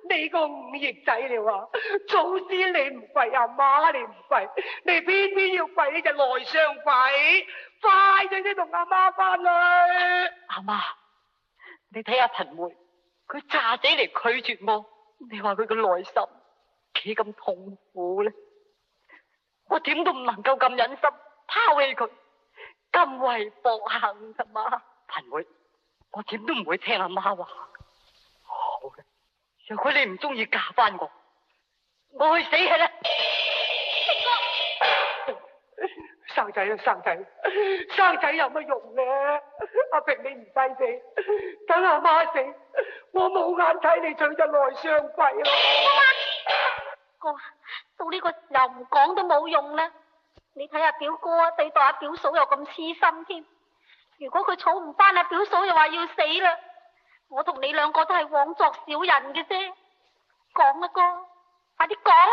你個五翼仔了啊！祖先你唔跪，阿媽你唔跪，你偏偏要跪呢隻內雙鬼，快啲啲同阿媽翻去。 阿媽，你睇下貧妹，佢詐死嚟拒絕我，你話佢個內心幾咁痛苦咧？我點都唔能夠咁忍心拋棄佢，咁為薄幸咋嘛？貧妹，我點都唔會聽阿媽話。好啦，如果你唔中意嫁翻我去死係啦！ 生仔啊生仔，生仔有乜用咧？阿平你唔使死，等阿媽死，我冇眼睇你娶隻內雙鬼咯。 哥，到呢個時候唔講都冇用啦。你睇下表哥啊，對待阿表嫂又咁痴心添。如果佢娶唔翻阿表嫂，又話要死啦。我同你兩個都係枉作小人嘅啫。講啊哥，快啲講。